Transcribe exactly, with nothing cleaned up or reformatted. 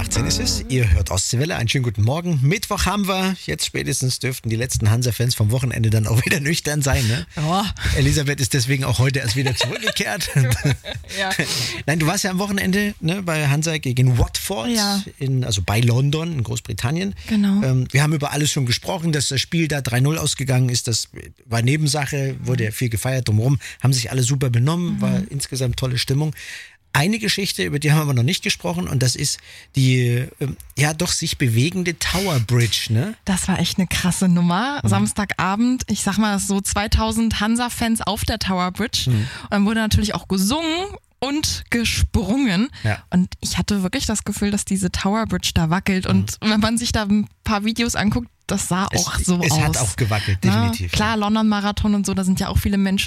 achtzehn ist es. Ihr hört Ostseewelle. Einen schönen guten Morgen. Mittwoch haben wir. Jetzt spätestens dürften die letzten Hansa-Fans vom Wochenende dann auch wieder nüchtern sein. Ne? Ja. Elisabeth ist deswegen auch heute erst wieder zurückgekehrt. Ja. Nein, du warst ja am Wochenende ne, bei Hansa gegen Watford, Ja. in, also bei London in Großbritannien. Genau. Ähm, wir haben über alles schon gesprochen, dass das Spiel da drei null ausgegangen ist. Das war Nebensache, wurde ja viel gefeiert drumherum. Haben sich alle super benommen, war insgesamt tolle Stimmung. Eine Geschichte, über die haben wir aber noch nicht gesprochen, und das ist die ähm, ja doch sich bewegende Tower Bridge, ne? Das war echt eine krasse Nummer. Mhm. Samstagabend, ich sag mal so zweitausend Hansa-Fans auf der Tower Bridge. Mhm. Und dann wurde natürlich auch gesungen und gesprungen. Ja. Und ich hatte wirklich das Gefühl, dass diese Tower Bridge da wackelt. Mhm. Und wenn man sich da ein paar Videos anguckt, das sah es, auch so es aus. Es hat auch gewackelt, definitiv. Na, klar, London Marathon und so, da sind ja auch viele Menschen